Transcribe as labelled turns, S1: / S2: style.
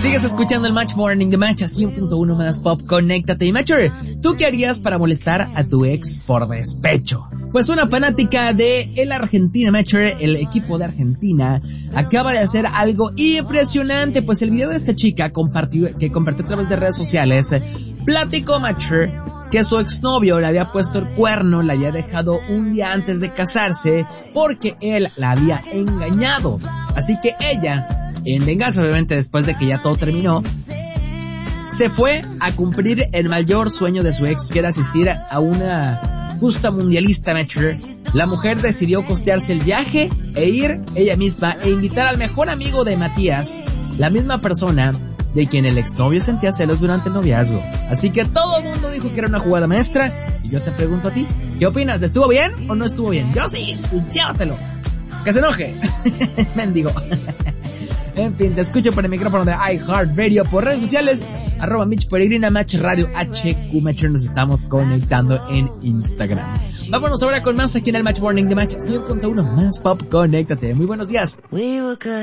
S1: Sigues escuchando el Match Morning de Match a 100.1 más pop. Conéctate. Y Matcher, ¿tú qué harías para molestar a tu ex por despecho? Pues una fanática de el Argentina Matcher, el equipo de Argentina, acaba de hacer algo impresionante. Pues el video de esta chica que compartió a través de redes sociales, platicó Matcher que su exnovio le había puesto el cuerno, la había dejado un día antes de casarse porque él la había engañado. Así que ella, en venganza obviamente después de que ya todo terminó, se fue a cumplir el mayor sueño de su ex, que era asistir a una justa mundialista Matcher. La mujer decidió costearse el viaje e ir ella misma e invitar al mejor amigo de Matías, la misma persona de quien el exnovio sentía celos durante el noviazgo. Así que todo el mundo dijo que era una jugada maestra. Y yo te pregunto a ti, ¿qué opinas? ¿Estuvo bien o no estuvo bien? Yo sí, llévatelo. Que se enoje. Mendigo. En fin, te escucho por el micrófono de iHeartRadio, por redes sociales, @Mitch Peregrina, Match Radio HQ Matcher, nos estamos conectando en Instagram. Vámonos ahora con más aquí en el Match Morning de Match 100.1 más pop. Conéctate. Muy buenos días.